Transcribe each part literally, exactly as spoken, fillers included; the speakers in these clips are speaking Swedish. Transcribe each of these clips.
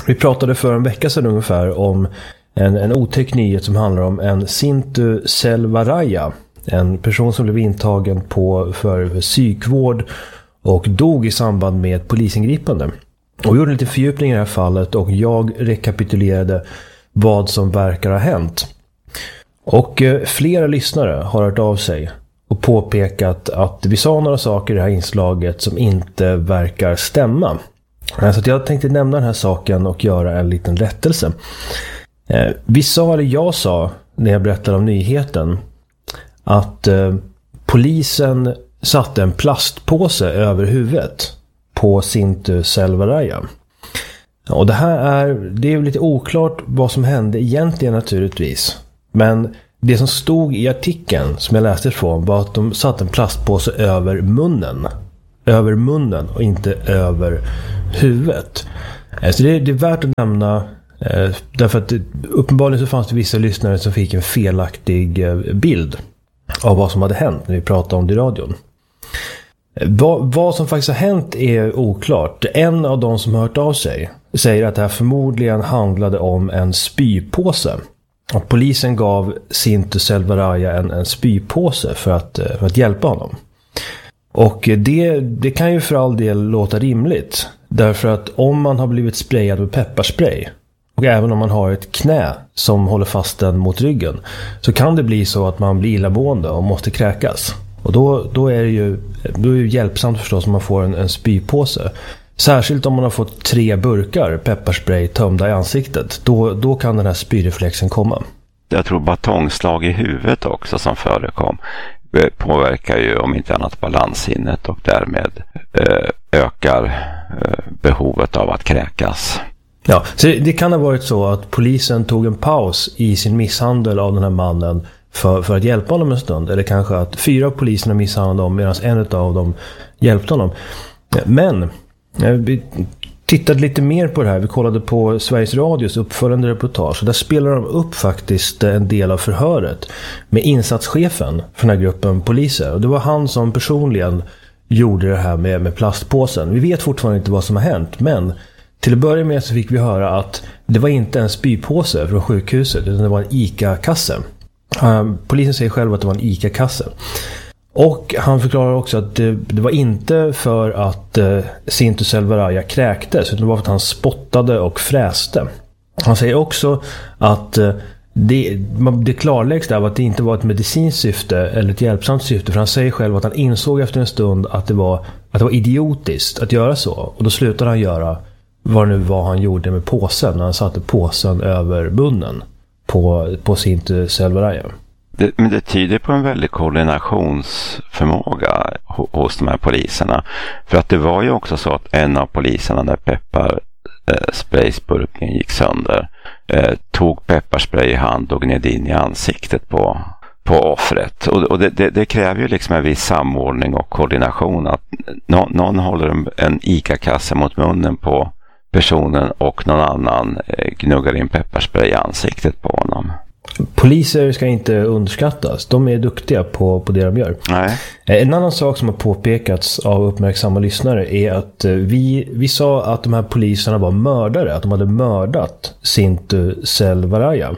Vi pratade för en vecka sedan ungefär om en, en otäck nyhet som handlar om en Sintu Selvaraya. En person som blev intagen på för psykvård och dog i samband med ett polisingripande. Och vi gjorde lite fördjupning i det här fallet och jag rekapitulerade vad som verkar ha hänt. Och eh, flera lyssnare har hört av sig och påpekat att vi sa några saker i det här inslaget som inte verkar stämma. Så att jag tänkte nämna den här saken och göra en liten rättelse. Eh, vi sa, eller jag sa när jag berättade om nyheten, att eh, polisen satte en plastpåse över huvudet på Sintu Selvaraya. Och det här är, det är lite oklart vad som hände egentligen naturligtvis. Men det som stod i artikeln som jag läste ifrån var att de satte en plastpåse över munnen. Över munnen och inte över huvudet. Så det är, det är värt att nämna, eh, därför att det, uppenbarligen så fanns det vissa lyssnare som fick en felaktig eh, bild av vad som hade hänt när vi pratade om det i radion. Vad, vad som faktiskt har hänt är oklart. En av de som har hört av sig säger att det här förmodligen handlade om en spypåse. Att polisen gav Sintu Selvaraya en, en spypåse för att, för att hjälpa honom. Och det, det kan ju för all del låta rimligt. Därför att om man har blivit sprayad med pepparspray och även om man har ett knä som håller fast den mot ryggen, så kan det bli så att man blir illamående och måste kräkas. Och då, då är det ju, då är det ju hjälpsamt förstås om man får en, en spypåse. Särskilt om man har fått tre burkar pepparspray tömda i ansiktet. Då, då kan den här spyreflexen komma. Jag tror batongslag i huvudet också som förekom påverkar ju om inte annat balanssinnet och därmed eh, ökar eh, behovet av att kräkas. Ja, så det kan ha varit så att polisen tog en paus i sin misshandel av den här mannen för, för att hjälpa honom en stund. Eller kanske att fyra av poliserna misshandlade honom medan en av dem hjälpte honom. Men vi tittade lite mer på det här. Vi kollade på Sveriges Radios uppföljande reportage. Och där spelar de upp faktiskt en del av förhöret med insatschefen för den här gruppen poliser. Och det var han som personligen gjorde det här med, med plastpåsen. Vi vet fortfarande inte vad som har hänt. Men till att börja med så fick vi höra att det var inte en spypåse från sjukhuset, utan det var en ICA-kasse. Um, polisen säger själv att det var en ICA-kasse. Och han förklarar också att det, det var inte för att eh, Sintu Selvaraya kräktes, utan det var för att han spottade och fräste. Han säger också att eh, det, det klarläggs där att det inte var ett medicinskt syfte eller ett hjälpsamt syfte, för han säger själv att han insåg efter en stund att det var, att det var idiotiskt att göra så. Och då slutade han göra vad nu var han gjorde med påsen när han satte påsen över munnen på, på Sintu Selvaraya. Det, men det tyder på en väldig koordinationsförmåga hos de här poliserna. För att det var ju också så att en av poliserna där pepparspraysburken gick sönder eh, tog pepparspray i hand och gned in i ansiktet på, på offret. Och, och det, det, det kräver ju liksom en viss samordning och koordination. Att no, någon håller en, en ICA-kasse mot munnen på personen och någon annan eh, gnuggar in pepparspray i ansiktet på honom. Poliser ska inte underskattas. De är duktiga på, på det de gör. Nej. En annan sak som har påpekats av uppmärksamma lyssnare är att vi, vi sa att de här poliserna var mördare. Att de hade mördat Sintu Selvaraya.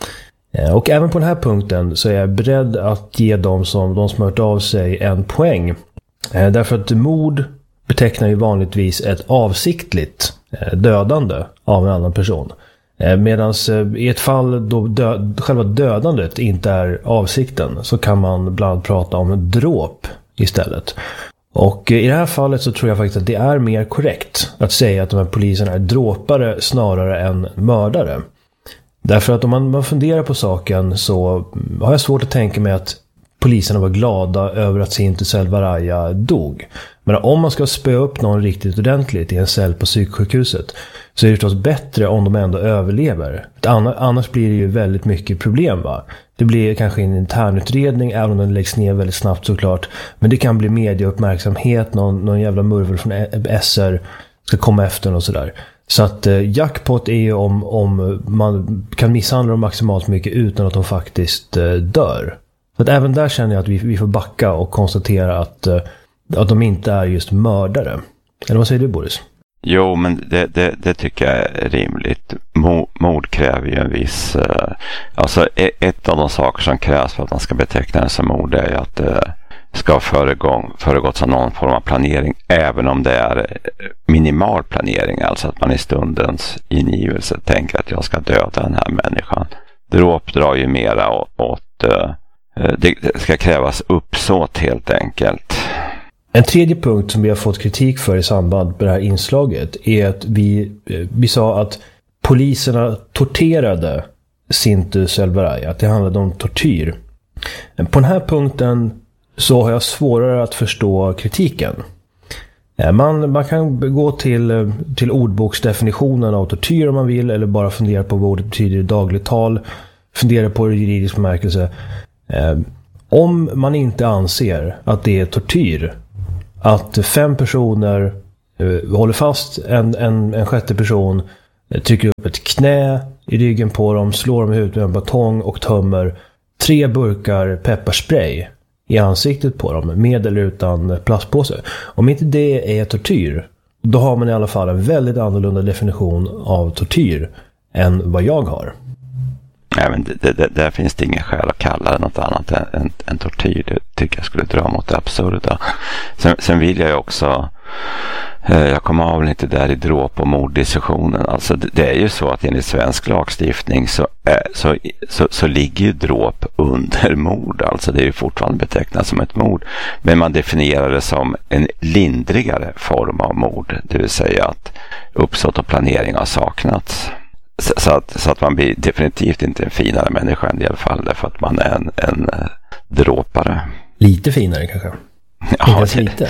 Och även på den här punkten så är jag beredd att ge dem som, de som har hört av sig en poäng. Därför att mord betecknar ju vanligtvis ett avsiktligt dödande av en annan person. Medan i ett fall då dö- själva dödandet inte är avsikten, så kan man bland annat prata om dråp istället. Och i det här fallet så tror jag faktiskt att det är mer korrekt att säga att de här poliserna är dråpare snarare än mördare. Därför att om man, man funderar på saken så har jag svårt att tänka mig att poliserna var glada över att Sintu Selvaraya dog. Men om man ska spöa upp någon riktigt ordentligt i en cell på psyksjukhuset, så är det förstås bättre om de ändå överlever. Annars blir det ju väldigt mycket problem, va? Det blir kanske en internutredning, även om den läggs ner väldigt snabbt såklart. Men det kan bli mediauppmärksamhet, någon, någon jävla murvel från S R ska komma efter och sådär. Så att eh, jackpot är ju om, om man kan misshandla dem maximalt mycket utan att de faktiskt eh, dör. Så att även där känner jag att vi, vi får backa och konstatera att, eh, att de inte är just mördare. Eller vad säger du, Boris? Jo, men det, det, det tycker jag är rimligt. Mord kräver ju en viss... Uh, alltså ett av de saker som krävs för att man ska beteckna det som mord är att det ska föregå, föregått av någon form av planering, även om det är minimal planering, alltså att man i stundens ingivelse tänker att jag ska döda den här människan. Dråp drar ju mera åt... åt uh, det ska krävas uppsåt helt enkelt. En tredje punkt som vi har fått kritik för i samband med det här inslaget är att vi, vi sa att poliserna torterade Sintu Selvaraj, att det handlade om tortyr. På den här punkten så har jag svårare att förstå kritiken. Man, man kan gå till, till ordboksdefinitionen av tortyr om man vill, eller bara fundera på vad ordet betyder i dagligt tal, fundera på det juridisk bemärkelse. Om man inte anser att det är tortyr att fem personer uh, håller fast en, en, en sjätte person, uh, trycker upp ett knä i ryggen på dem, slår dem i huvudet med en batong och tömmer tre burkar pepparspray i ansiktet på dem, med eller utan plastpåse. Om inte det är tortyr, då har man i alla fall en väldigt annorlunda definition av tortyr än vad jag har. Nej, men det, det, där finns det ingen skäl att kalla det något annat än, än, än tortyr. Det tycker jag skulle dra mot det absurda. Sen, sen vill jag ju också, eh, jag kommer av lite där i dråp- och morddiskussionen. Alltså det, det är ju så att enligt svensk lagstiftning så, är, så, så, så ligger ju dråp under mord. Alltså det är ju fortfarande betecknat som ett mord. Men man definierar det som en lindrigare form av mord. Det vill säga att uppsåt och planering har saknats. Så, så, att, så att man blir definitivt inte en finare människa i alla fall, därför att man är en, en uh, dråpare. Lite finare kanske? Ja, det, lite.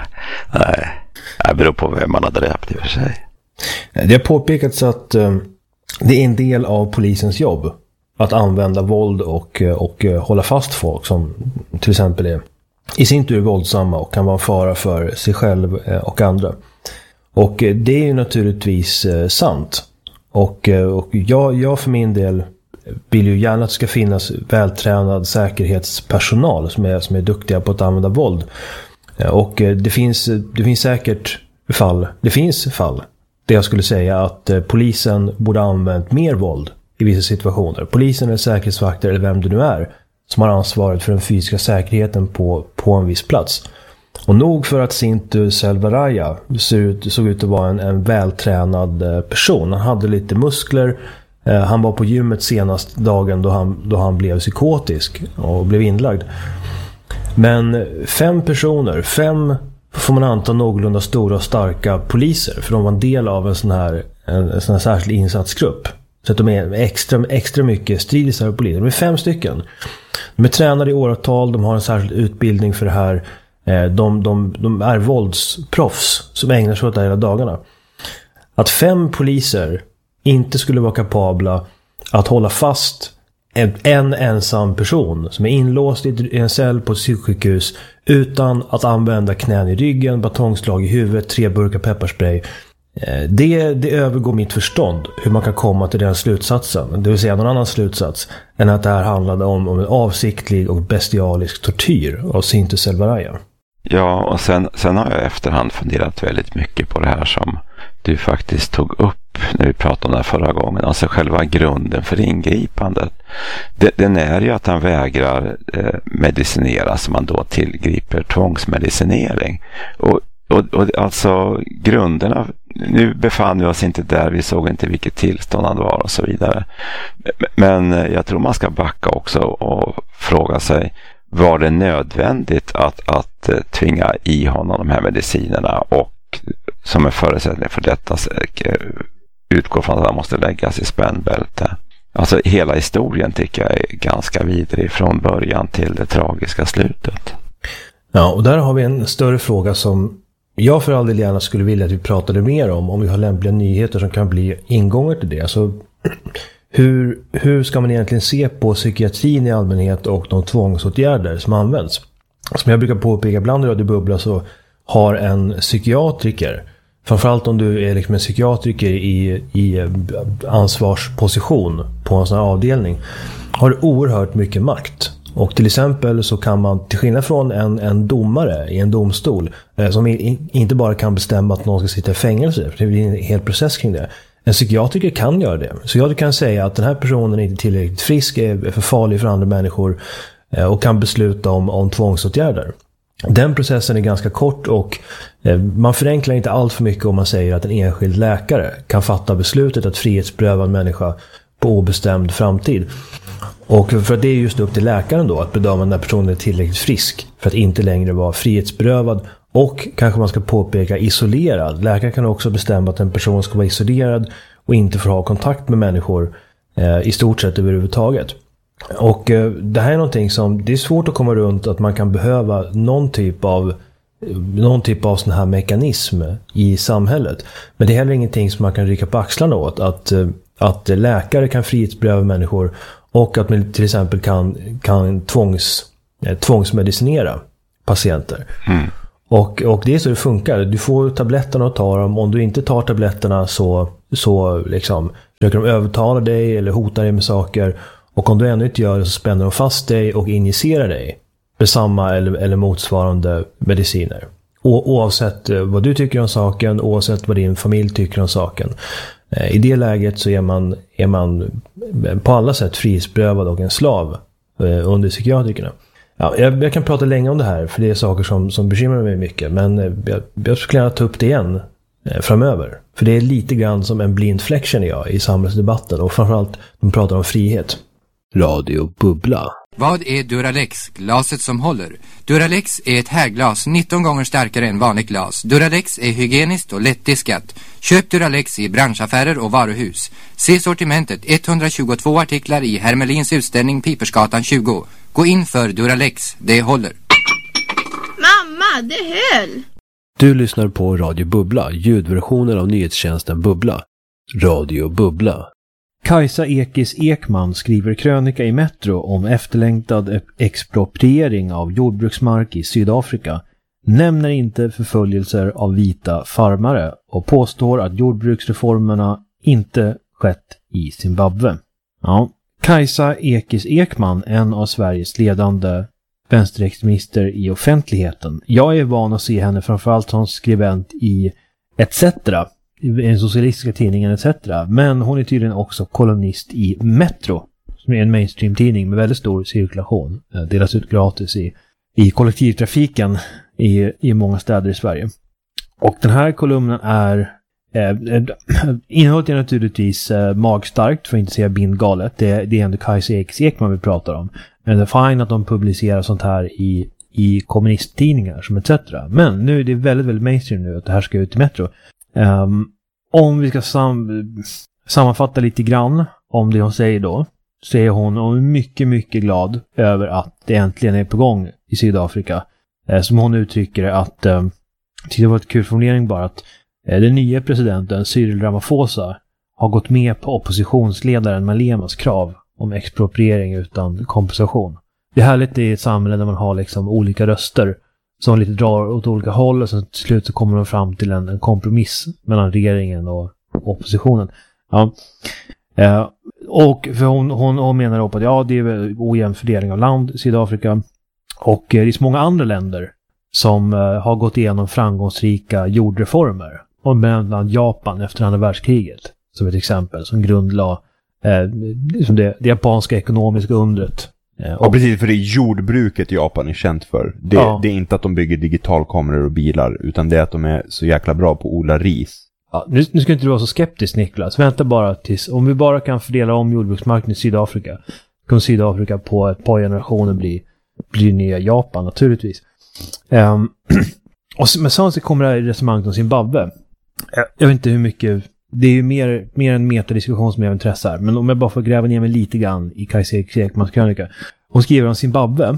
Nej, det beror på vem man har dräpt i och för sig. Det har påpekats att um, det är en del av polisens jobb att använda våld och, och uh, hålla fast folk som till exempel är i sin tur våldsamma och kan vara en fara för sig själv uh, och andra. Och uh, det är ju naturligtvis uh, sant. Och, och jag, jag för min del vill ju gärna att det ska finnas vältränad säkerhetspersonal som är, som är duktiga på att använda våld. Och det finns, det finns säkert fall, det finns fall där jag skulle säga att polisen borde ha använt mer våld i vissa situationer. Polisen eller säkerhetsvakter eller vem det nu är som har ansvaret för den fysiska säkerheten på, på en viss plats. Och nog för att Sintu Selvaraj såg, såg ut att vara en, en vältränad person. Han hade lite muskler. Eh, han var på gymmet senast dagen då han, då han blev psykotisk och blev inlagd. Men fem personer, fem får man anta någorlunda stora och starka poliser. För de var en del av en sån här, en, en sån här särskild insatsgrupp. Så att de är extra, extra mycket stridisar och poliser. De är fem stycken. De är tränade i åratal, de har en särskild utbildning för det här. De, de, de är våldsproffs som ägnar sig åt det hela dagarna. Att fem poliser inte skulle vara kapabla att hålla fast en, en ensam person som är inlåst i en cell på ett psyksjukhus utan att använda knän i ryggen, batongslag i huvudet, tre burkar pepparspray. Det, det övergår mitt förstånd hur man kan komma till den slutsatsen. Det vill säga någon annan slutsats än att det här handlade om, om en avsiktlig och bestialisk tortyr av Sintu Selvaraj. Ja, och sen, sen har jag efterhand funderat väldigt mycket på det här som du faktiskt tog upp när vi pratade om det här förra gången. Alltså själva grunden för ingripandet. Det, den är ju att han vägrar eh, medicinera, så man då tillgriper tvångsmedicinering. Och, och, och alltså grunderna, nu befann vi oss inte där, vi såg inte vilket tillstånd han var och så vidare. Men jag tror man ska backa också och fråga sig, var det nödvändigt att, att tvinga i honom de här medicinerna, och som en förutsättning för detta utgår från att han måste läggas i spännbälte. Alltså hela historien tycker jag är ganska vidrig från början till det tragiska slutet. Ja, och där har vi en större fråga som jag för all del gärna skulle vilja att vi pratade mer om, om vi har lämpliga nyheter som kan bli ingångar till det. Alltså, hur, hur ska man egentligen se på psykiatrin i allmänhet och de tvångsåtgärder som används? Som jag brukar påpeka ibland i Radio Bubbla, så har en psykiatriker, framförallt om du är liksom en psykiatriker i, i ansvarsposition på en sån här avdelning, har oerhört mycket makt Och till exempel så kan man, till skillnad från en, en domare i en domstol, eh, som i, inte bara kan bestämma att någon ska sitta i fängelse, för det blir en hel process kring det. En psykiatriker kan göra det. Så jag kan säga att den här personen är inte tillräckligt frisk, är för farlig för andra människor eh, och kan besluta om, om tvångsåtgärder. Den processen är ganska kort och eh, man förenklar inte allt för mycket om man säger att en enskild läkare kan fatta beslutet att frihetsberöva en människa på obestämd framtid. Och för att det är just upp till läkaren då att bedöma när personen är tillräckligt frisk för att inte längre vara frihetsberövad och kanske man ska påpeka isolerad. Läkaren kan också bestämma att en person ska vara isolerad och inte få ha kontakt med människor eh, i stort sett överhuvudtaget. Och eh, det här är någonting som det är svårt att komma runt, att man kan behöva någon typ av någon typ av sån här mekanism i samhället. Men det är heller ingenting som man kan rycka på axlarna åt, att, att läkare kan frihetsberöva människor och att man till exempel kan, kan tvångs, tvångsmedicinera patienter. Mm. Och, och det är så det funkar. Du får tabletterna och tar dem. Om du inte tar tabletterna så, så liksom, försöker de övertala dig eller hota dig med saker. Och om du ännu inte gör det så spänner de fast dig och injicerar dig med samma eller, eller motsvarande mediciner. Och, oavsett vad du tycker om saken, oavsett vad din familj tycker om saken. I det läget så är man, är man på alla sätt frihetsberövad och en slav under psykiatrikerna. Ja, jag, jag kan prata länge om det här, för det är saker som, som bekymrar mig mycket. Men jag, jag skulle gärna ta upp det igen eh, framöver. För det är lite grann som en blind fläck, känner jag, i samhällsdebatten. Och framförallt, de pratar om frihet. Radio Bubbla. Vad är Duralex, glaset som håller? Duralex är ett härglas nitton gånger starkare än vanligt glas. Duralex är hygieniskt och lättdiskat. Köp Duralex i branschaffärer och varuhus. Se sortimentet, etthundratjugotvå artiklar i Hermelins utställning Pipersgatan tjugo. Gå in för Duralex, det håller. Mamma, det höll! Du lyssnar på Radio Bubbla, ljudversionen av nyhetstjänsten Bubbla. Radio Bubbla. Kajsa Ekis Ekman skriver krönika i Metro om efterlängtad expropriering av jordbruksmark i Sydafrika, nämner inte förföljelser av vita farmare och påstår att jordbruksreformerna inte skett i Zimbabwe. Ja. Kajsa Ekis Ekman, en av Sveriges ledande vänsterextremister i offentligheten. Jag är van att se henne framförallt som skribent i et cetera, i den socialistiska tidningen et cetera. Men hon är tydligen också kolumnist i Metro, som är en mainstream-tidning med väldigt stor cirkulation. Delas ut gratis i, i kollektivtrafiken i, i många städer i Sverige. Och den här kolumnen är Eh, innehållet är naturligtvis eh, magstarkt, för att inte säga bindgalet. Det, det är ändå Kajsa Ekis Ekman vi pratar om. Men det är fint att de publicerar sånt här i, i kommunisttidningar som et cetera. Men nu är det väldigt, väldigt mainstream nu att det här ska ut i Metro. Um, om vi ska sam- sammanfatta lite grann om det hon säger då, så är hon, hon är mycket, mycket glad över att det äntligen är på gång i Sydafrika. Eh, som hon uttrycker att, eh, det var ett kul formulering bara, att den nya presidenten Cyril Ramaphosa har gått med på oppositionsledaren Malemas krav om expropriering utan kompensation. Det är härligt i ett samhälle där man har liksom olika röster som lite drar åt olika håll, och sen till slut så kommer de fram till en, en kompromiss mellan regeringen och oppositionen. Ja. Eh, och för hon, hon, hon menar då på att ja, det är ojämn fördelning av land i Sydafrika, och eh, det är så många andra länder som eh, har gått igenom framgångsrika jordreformer. Och bland annat Japan efter andra världskriget som ett exempel, som grundlade eh, liksom det, det japanska ekonomiska undret. Eh, och ja, precis, för det är jordbruket Japan är känt för. Det, ja. det är inte att de bygger digitalkameror och bilar, utan det är att de är så jäkla bra på att odla ris. Ja, nu, nu ska inte du vara så skeptisk, Niklas. Vänta bara tills, om vi bara kan fördela om jordbruksmarken i Sydafrika, kommer Sydafrika på ett par generationer bli, bli nya Japan naturligtvis. Um, och men sen så kommer det här resonemanget om Zimbabwe. Jag vet inte hur mycket, det är ju mer, mer en metadiskussion som jag har intresse här, men om jag bara får gräva ner mig lite grann i Kajsa Ekmans krönika. Hon skriver om Zimbabwe,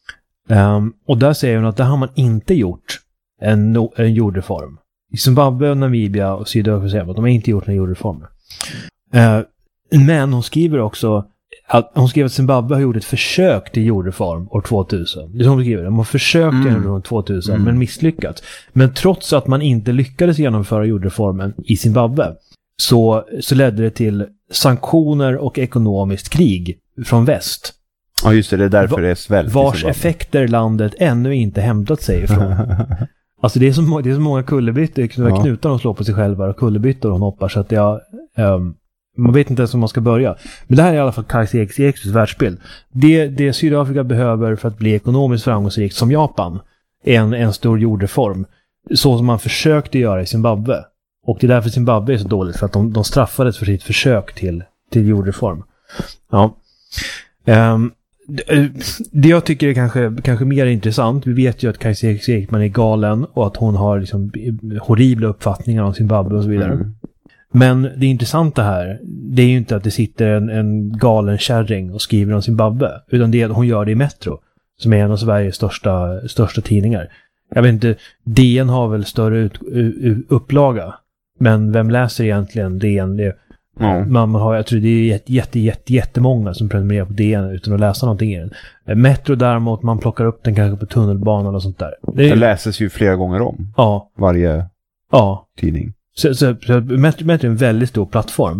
um, och där säger hon att där har man inte gjort en, en jordreform. I Zimbabwe, Namibia och Sydafrika säger att de har inte gjort några jordreformer. Uh, men hon skriver också att hon skrev att Zimbabwe har gjort ett försök till jordreform år tvåtusen. Det är som hon skriver. De har försökt mm. genom tvåtusen mm. men misslyckats. Men trots att man inte lyckades genomföra jordreformen i Zimbabwe, så, så ledde det till sanktioner och ekonomiskt krig från väst. Ja just det, det är därför Va- det är svält. Vars effekter landet ännu inte hämtat sig ifrån. Alltså det är, så, det är så många kullerbyttor, ja. Knutar de slår på sig själva och kullerbyttor de hoppar, så att jag, um, man vet inte ens om man ska börja. Men det här är i alla fall Kajsa Ekis världsbild. Det, det Sydafrika behöver för att bli ekonomiskt framgångsrikt som Japan är en, en stor jordreform. Så som man försökte göra i Zimbabwe. Och det är därför Zimbabwe är så dåligt, för att de, de straffades för sitt försök till, till jordreform. Ja. Um, det, det jag tycker är kanske, kanske mer intressant, vi vet ju att Kajsa Ekman är galen och att hon har liksom horribla uppfattningar om Zimbabwe och så vidare. Mm. Men det intressanta här, det är ju inte att det sitter en, en galen kärring och skriver om Zimbabwe, utan det är att hon gör det i Metro, som är en av Sveriges största, största tidningar. Jag vet inte, D N har väl större ut, u, upplaga, men vem läser egentligen D N? Det, mm. man har, jag tror det är jätte, jätte, jätte, jättemånga som prenumererar på D N utan att läsa någonting i den. Metro däremot, man plockar upp den kanske på tunnelbanan och sånt där. Det, det läses ju flera gånger om. Ja. Varje ja. tidning. Så, så, så Metro, Metro är en väldigt stor plattform.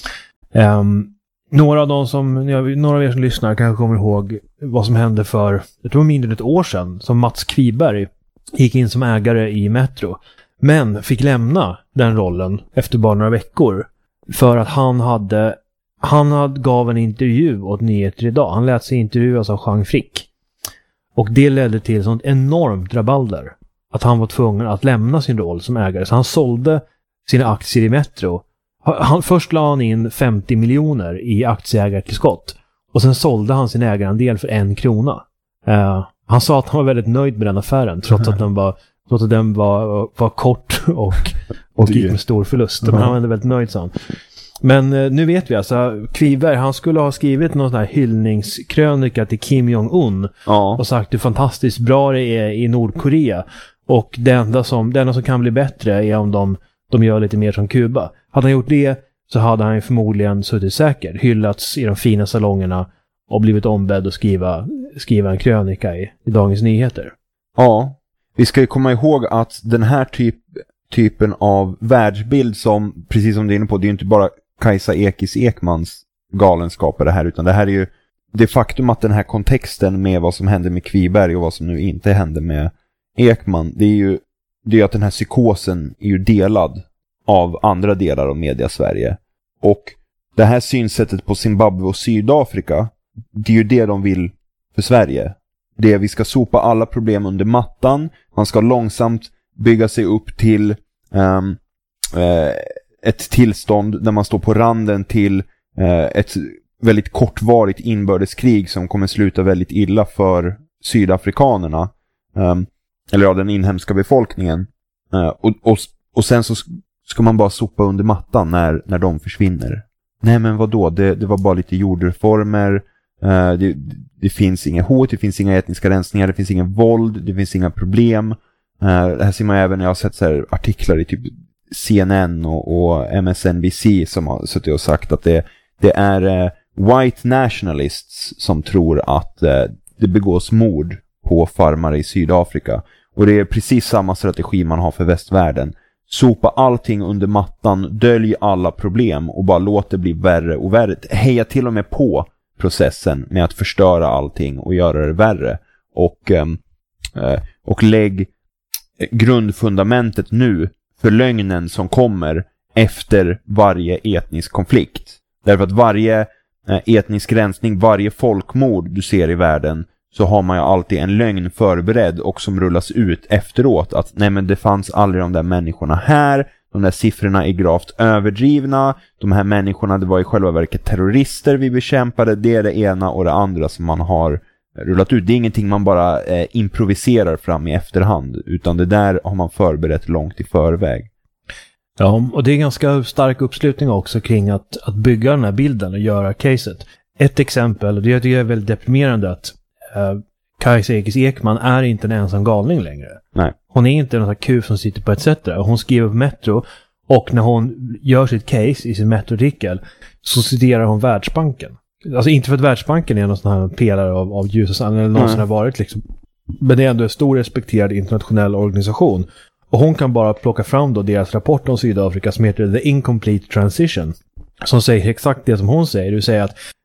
Um, några av de som, några av er som lyssnar kanske kommer ihåg vad som hände för, jag tror mindre än ett år sedan, som Mats Kviberg gick in som ägare i Metro, men fick lämna den rollen efter bara några veckor för att han hade han hade gav en intervju åt Nyheter idag. Han lät sig intervjuas av Jean Frick. Och det ledde till sånt enormt rabalder att han var tvungen att lämna sin roll som ägare. Så han sålde sina aktier i Metro. Han, först la han in femtio miljoner i aktieägartillskott och sen sålde han sin ägarandel för en krona. Uh, han sa att han var väldigt nöjd med den affären trots att den var, trots att den var, var kort och, och gick med stor förlust. Men han var väldigt nöjd, sa han. Men uh, nu vet vi alltså, Kviberg, han skulle ha skrivit någon sån här hyllningskrönika till Kim Jong-Un ja. och sagt hur fantastiskt bra det är i Nordkorea. Och det enda som, det enda som kan bli bättre är om de, de gör lite mer som Kuba. Hade han gjort det så hade han förmodligen suttit säker, hyllats i de fina salongerna och blivit ombedd att skriva, skriva en krönika i, i Dagens Nyheter. Ja, vi ska ju komma ihåg att den här typ, typen av världsbild som, precis som du är inne på, det är ju inte bara Kajsa Ekis Ekmans galenskaper det här, utan det här är ju det faktum att den här kontexten med vad som hände med Kviberg och vad som nu inte hände med Ekman, det är ju det är att den här psykosen är ju delad av andra delar av media Sverige. Och det här synsättet på Zimbabwe och Sydafrika, det är ju det de vill för Sverige. Det är vi ska sopa alla problem under mattan. Man ska långsamt bygga sig upp till um, eh, ett tillstånd där man står på randen till eh, ett väldigt kortvarigt inbördeskrig som kommer sluta väldigt illa för sydafrikanerna. Um, eller av den inhemska befolkningen. Uh, och, och, och sen så ska man bara sopa under mattan när, när de försvinner. Nej men vadå, det, det var bara lite jordreformer. Uh, det, det finns inga hot, det finns inga etniska rensningar, det finns ingen våld, det finns inga problem. Uh, det här ser man även, jag har sett så här artiklar i typ C N N och, och M S N B C som har suttit och sagt att det, det är uh, white nationalists som tror att uh, det begås mord på farmare i Sydafrika. Och det är precis samma strategi man har för västvärlden. Sopa allting under mattan, dölj alla problem och bara låt det bli värre och värre. Heja till och med på processen med att förstöra allting och göra det värre. Och, eh, och lägg grundfundamentet nu för lögnen som kommer efter varje etnisk konflikt. Därför att varje eh, etnisk rensning, varje folkmord du ser i världen, så har man ju alltid en lögn förberedd och som rullas ut efteråt. Att nej men det fanns aldrig de där människorna här. De där siffrorna är gravt överdrivna. De här människorna, det var i själva verket terrorister vi bekämpade. Det är det ena och det andra som man har rullat ut. Det är ingenting man bara eh, improviserar fram i efterhand. Utan det där har man förberett långt i förväg. Ja, och det är ganska stark uppslutning också kring att, att bygga den här bilden och göra caset. Ett exempel, och det tycker jag är väldigt deprimerande, att Uh, Kajsa Ekis Ekman är inte en ensam galning längre. Nej. Hon är inte en sån här kuf som sitter på et cetera. Hon skriver på Metro och när hon gör sitt case i sin Metro-artikel så citerar hon Världsbanken. Alltså inte för att Världsbanken är någon sån här pelare av, av ljus och sand eller någon sån har varit liksom. Men det är ändå en stor respekterad internationell organisation. Och hon kan bara plocka fram då deras rapport om Sydafrika som heter The Incomplete Transition. Som säger exakt det som hon säger. Det vill säga att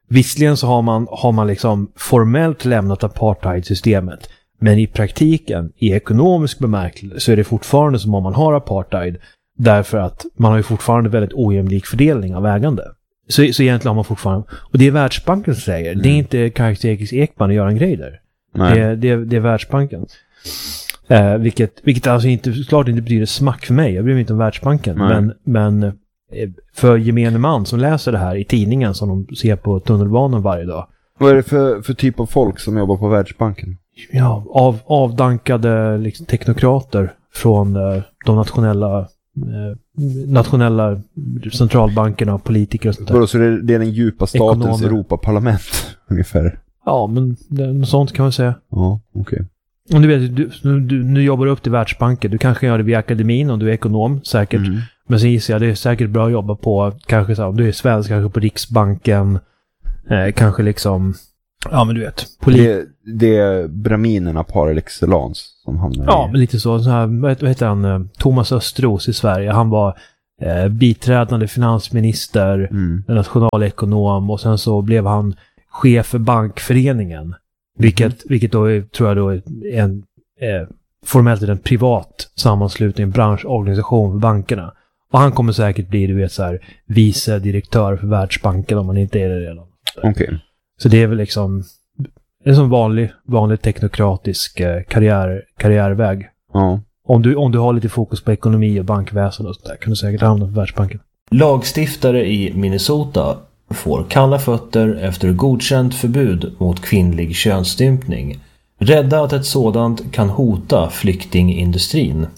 visserligen så har man, har man liksom formellt lämnat apartheidsystemet, men i praktiken, i ekonomisk bemärkelse, så är det fortfarande som om man har apartheid, därför att man har ju fortfarande väldigt ojämlik fördelning av ägande. Så, så egentligen har man fortfarande, och det är Världsbanken som säger, mm. det är inte Karakteris Ekman och Göran Greider. Det är, det, är, det är Världsbanken. Eh, vilket, vilket alltså inte, klart inte betyder smack för mig. Jag bryr mig inte om Världsbanken. Nej. Men, men eh, för gemene man som läser det här i tidningen som de ser på tunnelbanan varje dag. Vad är det för, för typ av folk som jobbar på Världsbanken? Ja, av, avdankade liksom, teknokrater från eh, de nationella eh, nationella centralbankerna och politiker och sånt där. Så det är, det är den djupa statens Ekonomer. Europaparlament ungefär? Ja, men det, något sånt kan man säga. Ja, okej. Okay. Och du vet, du, du, nu jobbar du upp till Världsbanken. Du kanske gör det via akademin om du är ekonom, säkert. Mm. Men så gissar jag, det är säkert bra att jobba på, kanske så, om du är svensk, kanske på Riksbanken. Eh, kanske liksom, ja men du vet. Polit- det, det är braminerna par excellence som hamnar Ja, i. men lite så. så här, vad heter han? Thomas Östros i Sverige. Han var eh, biträdande finansminister, mm. nationalekonom, och sen så blev han chef för bankföreningen. Vilket, mm. vilket då är, tror jag då är en eh, formellt är en privat sammanslutning, en branschorganisation för bankerna. Och han kommer säkert bli, du vet, så här, vice direktör för Världsbanken om han inte är det redan. Okej. Okay. Så det är väl liksom en sån vanlig, vanlig teknokratisk eh, karriär, karriärväg. Ja. Om du, om du har lite fokus på ekonomi och bankväsen och sådär kan du säkert hamna på Världsbanken. Lagstiftare i Minnesota får kalla fötter efter godkänt förbud mot kvinnlig könsstympning. Rädda att ett sådant kan hota flyktingindustrin.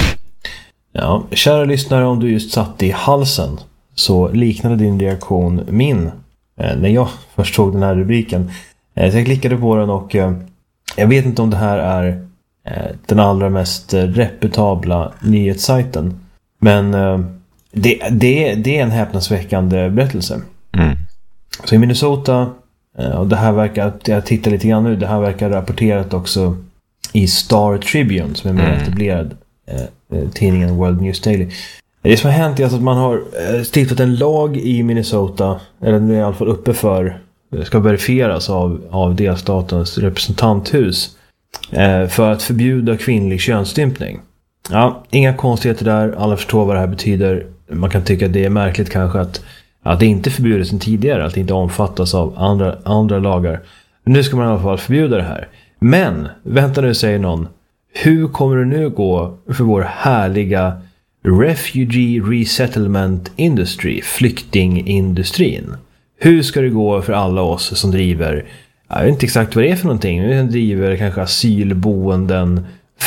Ja, kära lyssnare, om du just satt i halsen så liknade din reaktion min eh, när jag först såg den här rubriken. Eh, så jag klickade på den och eh, jag vet inte om det här är eh, den allra mest eh, reputabla nyhetssajten. Men eh, det, det, det är en häpnadsväckande berättelse. Mm. Så i Minnesota, och det här verkar, jag tittar lite grann nu, det här verkar rapporterat också i Star Tribune som är mer mm. etablerad eh, tidningen World News Daily. Det som har hänt är alltså att man har stiftat en lag i Minnesota, eller nu är i alla fall uppe för, ska verifieras av, av delstatens representanthus eh, för att förbjuda kvinnlig könsstympning. Ja, inga konstigheter där, alla förstår vad det här betyder. Man kan tycka att det är märkligt kanske att Att det inte förbjuds sedan tidigare, att det inte omfattas av andra, andra lagar. Men nu ska man i alla fall förbjuda det här. Men, vänta nu, säger någon. Hur kommer det nu gå för vår härliga Refugee Resettlement Industry, flyktingindustrin? Hur ska det gå för alla oss som driver, jag vet inte exakt vad det är för någonting, men som driver kanske asylboenden,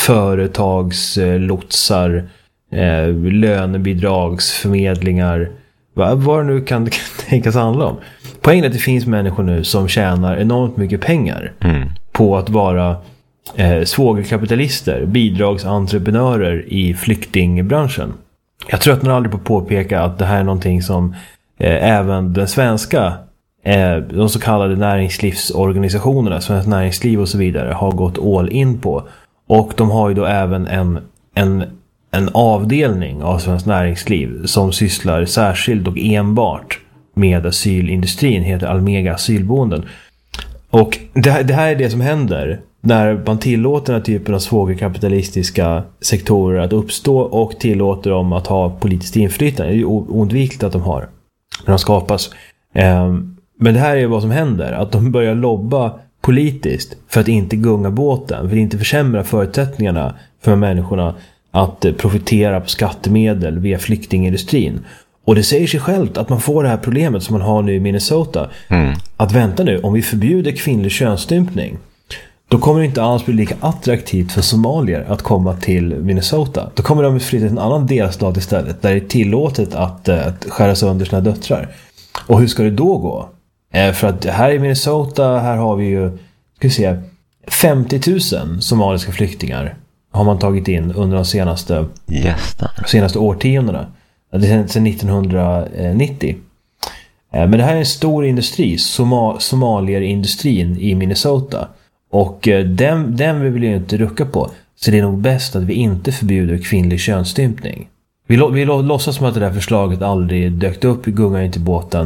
företagslotsar, eh, lönebidragsförmedlingar, vad det nu kan, kan tänkas handla om. Poängen är att det finns människor nu som tjänar enormt mycket pengar mm. på att vara eh, svågerkapitalister, bidragsentreprenörer i flyktingbranschen. Jag tror att man aldrig får påpeka att det här är någonting som eh, även den svenska, eh, de så kallade näringslivsorganisationerna, Svenskt Näringsliv och så vidare, har gått all in på. Och de har ju då även en, en en avdelning av Svenskt Näringsliv som sysslar särskilt och enbart med asylindustrin, heter Almega Asylboenden. Och det, det här är det som händer när man tillåter den här typen av svågerkapitalistiska sektorer att uppstå och tillåter dem att ha politiskt inflytande. Det är ju oundvikligt att de har när de skapas. Men det här är vad som händer, att de börjar lobba politiskt för att inte gunga båten, för att inte försämra förutsättningarna för människorna att profitera på skattemedel via flyktingindustrin. Och det säger sig självt att man får det här problemet som man har nu i Minnesota. Mm. Att vänta nu, om vi förbjuder kvinnlig könsstympning, då kommer det inte alls bli lika attraktivt för somalier att komma till Minnesota. Då kommer de att flytta till en annan delstat istället, där det är tillåtet att, att skära sönder sina döttrar. Och hur ska det då gå? Eh, för att här i Minnesota, här har vi ju, ska vi se, femtio tusen somaliska flyktingar har man tagit in under de senaste, yes, senaste årtiondena. Sedan nittonhundranittio. Men det här är en stor industri, Soma- somalier-industrin i Minnesota. Och den, den vill vi ju inte rucka på. Så det är nog bäst att vi inte förbjuder kvinnlig könsstympning. Vi, lo- vi lo- låtsas som att det där förslaget aldrig dökt upp i gungan till båten.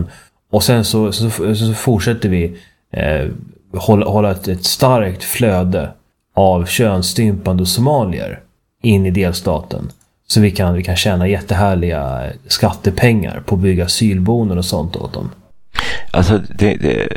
Och sen så, så, så, så fortsätter vi eh, hålla, hålla ett, ett starkt flöde av könsstympande somalier in i delstaten. Så vi kan, vi kan tjäna jättehärliga skattepengar på att bygga asylboenden och sånt åt dem. Alltså det... det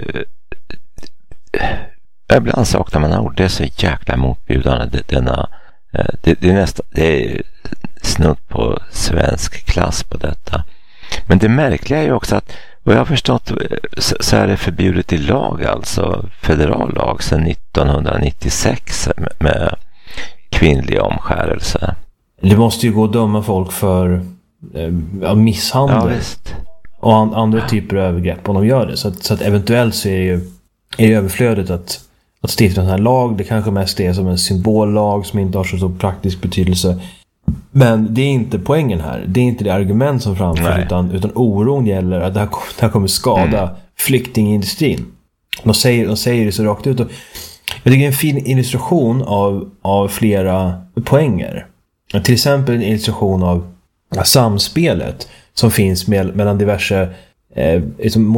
ibland saknar man ord. Det är så jäkla motbjudande. Det, denna, det, det, är nästa, det är snudd på svensk klass på detta. Men det märkliga är ju också att vad jag har förstått så är det förbjudet i lag, alltså federal lag sedan nittonhundranittiosex med kvinnlig omskärelse. Det måste ju gå att döma folk för eh, misshandel. Ja, visst. Och an, andra typer av övergrepp om de gör det. Så att, så att eventuellt så är det ju är det överflödet att, att stifta en sån här lag. Det kanske mest är som en symbollag som inte har så stor praktisk betydelse. Men det är inte poängen här. Det är inte det argument som framförs, utan, utan oron gäller att det här, det här kommer skada mm. flyktingindustrin. De säger, de säger det så rakt ut. Och jag tycker det är en fin illustration av, av flera poänger. Till exempel en illustration av samspelet som finns med, mellan diverse eh, liksom